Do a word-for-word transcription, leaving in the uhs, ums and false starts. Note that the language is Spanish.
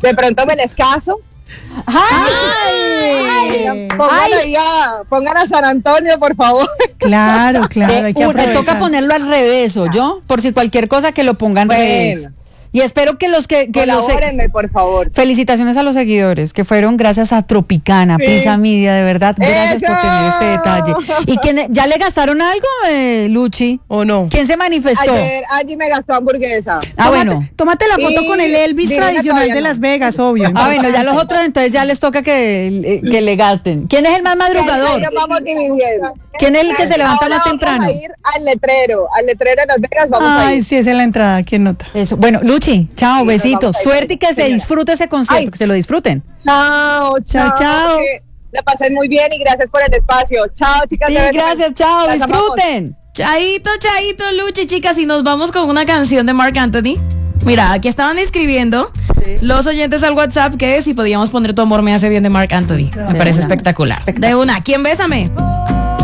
de pronto me les caso. ¡Ay! Ay, pongan, Ay. ahí a, pongan a San Antonio, por favor. Claro, claro, hay que Eh, un- aprovechar. toca ponerlo al revés, ¿o yo? Por si cualquier cosa que lo pongan al Bueno. revés. Y espero que los que, que los Colabórenme, por favor. felicitaciones a los seguidores que fueron gracias a Tropicana, Sí. Pizza Media, de verdad, gracias ¡Eso! por tener este detalle. ¿Y quién, ya le gastaron algo, eh, Luchi? ¿O no? ¿Quién se manifestó? Ayer allí me gastó hamburguesa. Ah, Tómate- bueno. Tómate la foto Y con el Elvis Divina tradicional todavía de no. Las Vegas, obvio. Ah, bueno, ya los otros entonces ya les toca que, que le gasten. ¿Quién es el más madrugador? Ahí nos vamos dividiendo. ¿Quién es el que se levanta Ahora más temprano? Vamos a ir al letrero, al letrero de Las Vegas, vamos a Ay, ir. sí, esa es la entrada, ¿quién nota? Eso. Bueno, Luchi, chao, Sí, nos besitos. vamos a ir. Suerte y que se Señora. disfrute ese concierto, Ay. que se lo disfruten. Chao, Chao, chao. chao. Que la pasen muy bien y gracias por el espacio. Chao, chicas. Sí, de verdad. gracias, chao, Las amamos. disfruten. Chaito, chaito, Luchi, chicas, y nos vamos con una canción de Marc Anthony. Mira, aquí estaban escribiendo los oyentes al WhatsApp que si podíamos poner Tu amor me hace bien de Marc Anthony. Me De parece una. espectacular. De una, ¿quién bésame?